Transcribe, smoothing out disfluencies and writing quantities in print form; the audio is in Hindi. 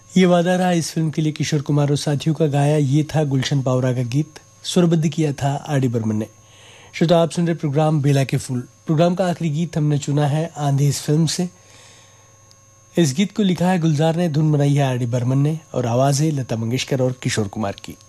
ये वादा रहा इस फिल्म के लिए किशोर कुमार और साथियों का गाया ये था गुलशन पावरा का गीत, स्वरबद्ध किया था आर.डी. बर्मन ने। श्रोता, आप सुन रहे प्रोग्राम बेला के फूल। प्रोग्राम का आखिरी गीत हमने चुना है आंधी इस फिल्म से। इस गीत को लिखा है गुलजार ने, धुन बनाई है आर.डी. बर्मन ने और आवाज है लता मंगेशकर और किशोर कुमार की।